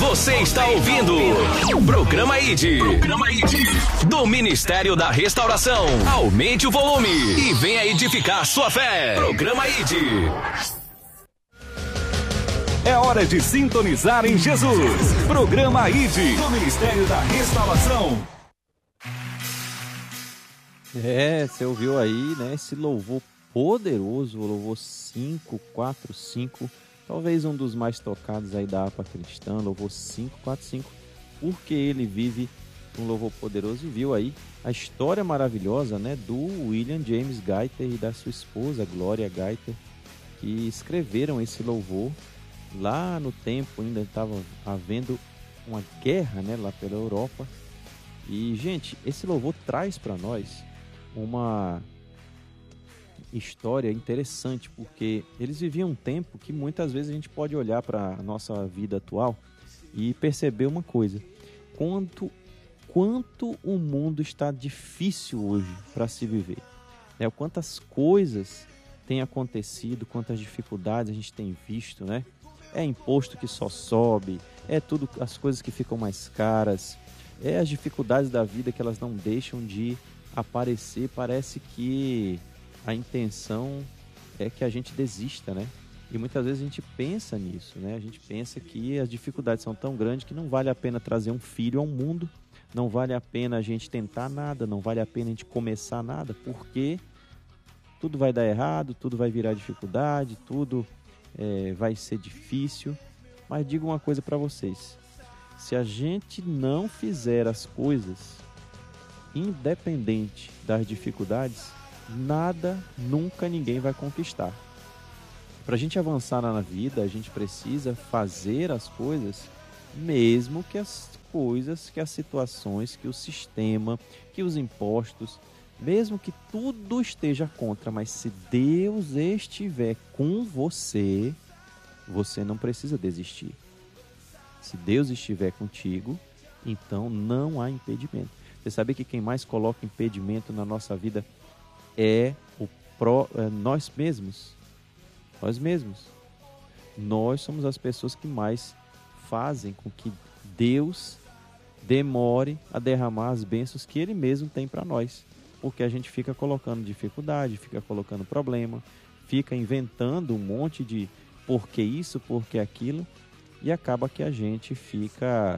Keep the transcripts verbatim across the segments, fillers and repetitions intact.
Você está ouvindo Programa I D. Programa I D. Do Ministério da Restauração. Aumente o volume e venha edificar sua fé. Programa I D. É hora de sintonizar em Jesus. Programa I D. Do Ministério da Restauração. É, você ouviu aí, né? Esse louvor poderoso, o louvor cinco quatro cinco. Talvez um dos mais tocados aí da Harpa Cristã, louvor cinco quatro cinco, porque ele vive um louvor poderoso. E viu aí a história maravilhosa, né, do William James Gaither e da sua esposa, Gloria Gaither, que escreveram esse louvor lá no tempo, ainda estava havendo uma guerra, né, lá pela Europa. E, gente, esse louvor traz para nós uma história interessante, porque eles viviam um tempo que muitas vezes a gente pode olhar para a nossa vida atual e perceber uma coisa: quanto, quanto o mundo está difícil hoje para se viver, né? Quantas coisas têm acontecido, quantas dificuldades a gente tem visto, né? É imposto que só sobe, é tudo, as coisas que ficam mais caras, é as dificuldades da vida que elas não deixam de aparecer. Parece que a intenção é que a gente desista, né? E muitas vezes a gente pensa nisso, né? A gente pensa que as dificuldades são tão grandes que não vale a pena trazer um filho ao mundo, não vale a pena a gente tentar nada, não vale a pena a gente começar nada, porque tudo vai dar errado, tudo vai virar dificuldade, tudo é, vai ser difícil. Mas digo uma coisa para vocês: se a gente não fizer as coisas independente das dificuldades, nada, nunca ninguém vai conquistar. Para a gente avançar na vida, a gente precisa fazer as coisas, mesmo que as coisas, que as situações, que o sistema, que os impostos, mesmo que tudo esteja contra, mas se Deus estiver com você, você não precisa desistir. Se Deus estiver contigo, então não há impedimento. Você sabe que quem mais coloca impedimento na nossa vida é, o pró, é nós mesmos. Nós mesmos. Nós somos as pessoas que mais fazem com que Deus demore a derramar as bênçãos que Ele mesmo tem para nós. Porque a gente fica colocando dificuldade, fica colocando problema, fica inventando um monte de por que isso, por que aquilo, e acaba que a gente fica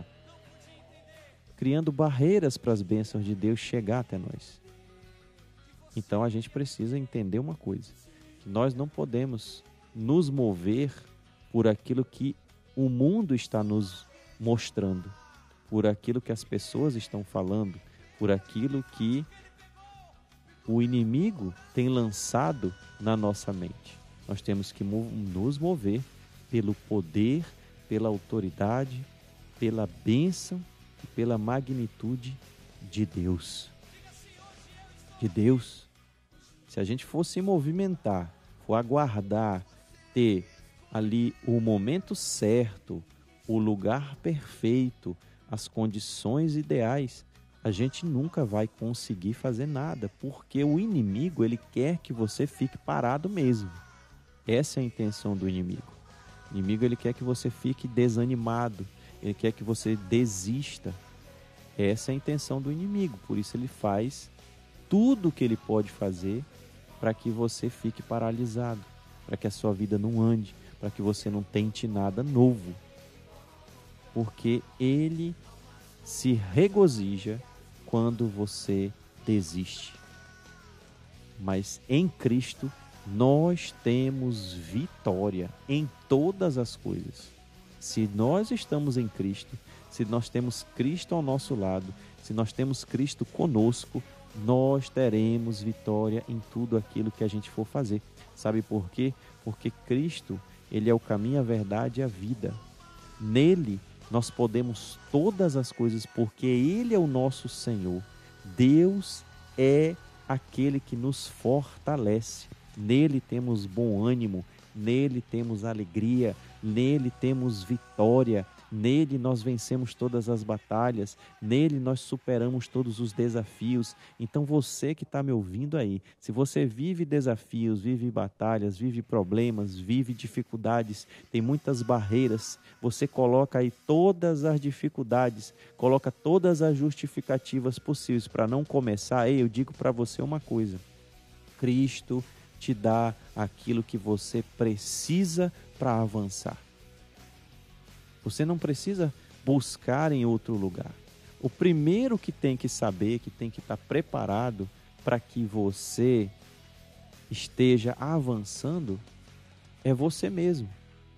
criando barreiras para as bênçãos de Deus chegar até nós. Então a gente precisa entender uma coisa: que nós não podemos nos mover por aquilo que o mundo está nos mostrando, por aquilo que as pessoas estão falando, por aquilo que o inimigo tem lançado na nossa mente. Nós temos que nos mover pelo poder, pela autoridade, pela bênção e pela magnitude de Deus. De Deus. Se a gente for se movimentar, for aguardar, ter ali o momento certo, o lugar perfeito, as condições ideais, a gente nunca vai conseguir fazer nada, porque o inimigo, ele quer que você fique parado mesmo. Essa é a intenção do inimigo. O inimigo, ele quer que você fique desanimado, ele quer que você desista. Essa é a intenção do inimigo, por isso ele faz tudo o que ele pode fazer para que você fique paralisado, para que a sua vida não ande, para que você não tente nada novo. Porque ele se regozija quando você desiste. Mas em Cristo nós temos vitória em todas as coisas. Se nós estamos em Cristo, se nós temos Cristo ao nosso lado, se nós temos Cristo conosco, nós teremos vitória em tudo aquilo que a gente for fazer. Sabe por quê? Porque Cristo, ele é o caminho, a verdade e a vida. Nele nós podemos todas as coisas, porque Ele é o nosso Senhor. Deus é aquele que nos fortalece. Nele temos bom ânimo. nele temos alegria, nele temos vitória, nele nós vencemos todas as batalhas, nele nós superamos todos os desafios. Então você que está me ouvindo aí, se você vive desafios, vive batalhas, vive problemas, vive dificuldades, tem muitas barreiras, você coloca aí todas as dificuldades, coloca todas as justificativas possíveis para não começar, ei, eu digo para você uma coisa, Cristo te dá aquilo que você precisa para avançar. Você não precisa buscar em outro lugar. O primeiro que tem que saber, que tem que estar preparado para que você esteja avançando, é você mesmo.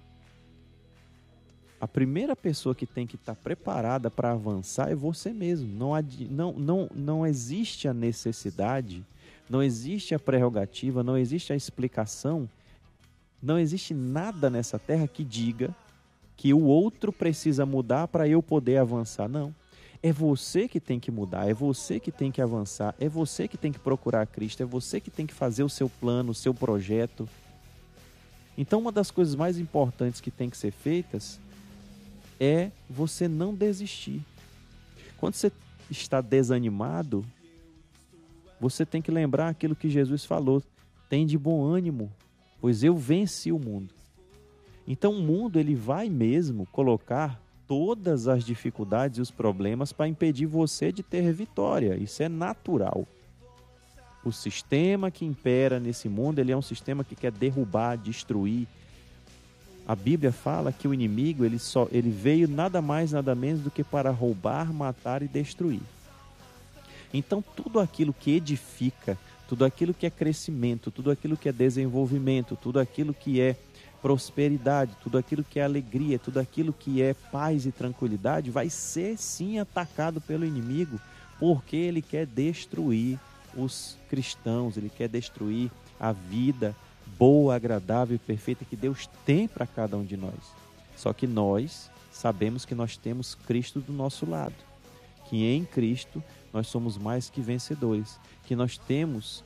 A primeira pessoa que tem que estar preparada para avançar é você mesmo. Não, não, não, não existe a necessidade, não existe a prerrogativa, não existe a explicação, não existe nada nessa terra que diga que o outro precisa mudar para eu poder avançar. Não. É você que tem que mudar, é você que tem que avançar, é você que tem que procurar Cristo, é você que tem que fazer o seu plano, o seu projeto. Então, uma das coisas mais importantes que tem que ser feitas é você não desistir. Quando você está desanimado, você tem que lembrar aquilo que Jesus falou: tem de bom ânimo, pois eu venci o mundo. Então o mundo ele vai mesmo colocar todas as dificuldades e os problemas para impedir você de ter vitória. Isso é natural. O sistema que impera nesse mundo, ele é um sistema que quer derrubar, destruir. A Bíblia fala que o inimigo ele só, ele veio nada mais, nada menos do que para roubar, matar e destruir. Então tudo aquilo que edifica, tudo aquilo que é crescimento, tudo aquilo que é desenvolvimento, tudo aquilo que é prosperidade, tudo aquilo que é alegria, tudo aquilo que é paz e tranquilidade, vai ser sim atacado pelo inimigo, porque ele quer destruir os cristãos, ele quer destruir a vida boa, agradável e perfeita que Deus tem para cada um de nós. Só que nós sabemos que nós temos Cristo do nosso lado, que em Cristo nós somos mais que vencedores, que nós temos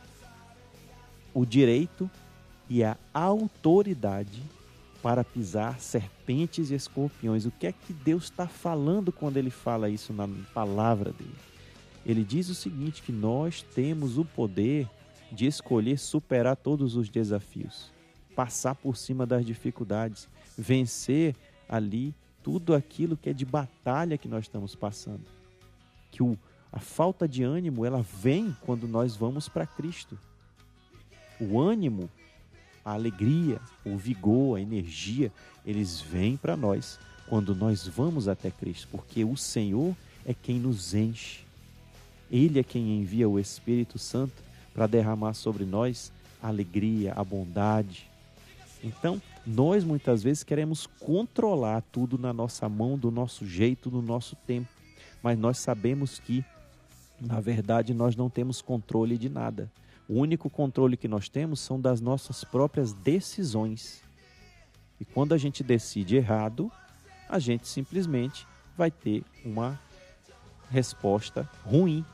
o direito e a autoridade para pisar serpentes e escorpiões. O que é que Deus está falando quando Ele fala isso na palavra dele? Ele diz o seguinte, que nós temos o poder de escolher superar todos os desafios, passar por cima das dificuldades, vencer ali tudo aquilo que é de batalha que nós estamos passando. Que o, a falta de ânimo, ela vem quando nós vamos para Cristo. O ânimo, a alegria, o vigor, a energia, eles vêm para nós quando nós vamos até Cristo, porque o Senhor é quem nos enche. Ele é quem envia o Espírito Santo para derramar sobre nós a alegria, a bondade. Então, nós muitas vezes queremos controlar tudo na nossa mão, do nosso jeito, no nosso tempo, mas nós sabemos que, na verdade, nós não temos controle de nada. O único controle que nós temos são das nossas próprias decisões. E quando a gente decide errado, a gente simplesmente vai ter uma resposta ruim.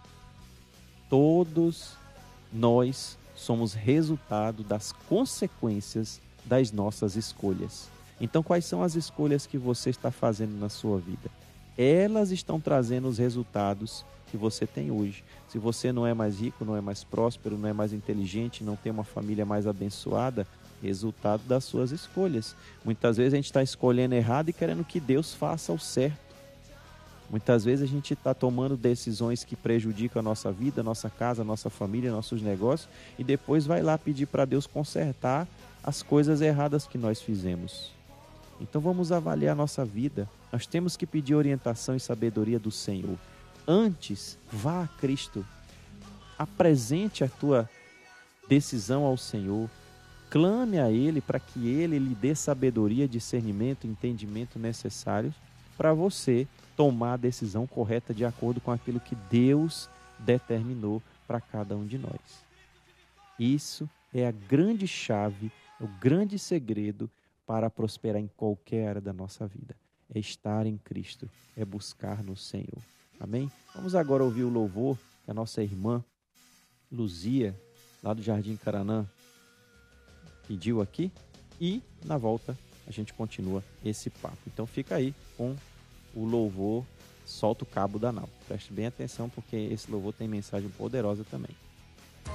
Todos nós somos resultado das consequências das nossas escolhas. Então, quais são as escolhas que você está fazendo na sua vida? Elas estão trazendo os resultados que você tem hoje. Se você não é mais rico, não é mais próspero, não é mais inteligente, não tem uma família mais abençoada, resultado das suas escolhas. Muitas vezes a gente está escolhendo errado e querendo que Deus faça o certo. Muitas vezes a gente está tomando decisões que prejudicam a nossa vida, a nossa casa, a nossa família, nossos negócios, e depois vai lá pedir para Deus consertar as coisas erradas que nós fizemos. Então vamos avaliar a nossa vida. Nós temos que pedir orientação e sabedoria do Senhor. Antes, vá a Cristo, apresente a tua decisão ao Senhor, clame a Ele para que Ele lhe dê sabedoria, discernimento, entendimento necessários para você tomar a decisão correta de acordo com aquilo que Deus determinou para cada um de nós. Isso é a grande chave, o grande segredo para prosperar em qualquer área da nossa vida. É estar em Cristo, é buscar no Senhor. Amém? Vamos agora ouvir o louvor que a nossa irmã Luzia, lá do Jardim Caraná, pediu aqui. E na volta a gente continua esse papo. Então fica aí com o louvor Solta o Cabo da Nau. Preste bem atenção porque esse louvor tem mensagem poderosa também.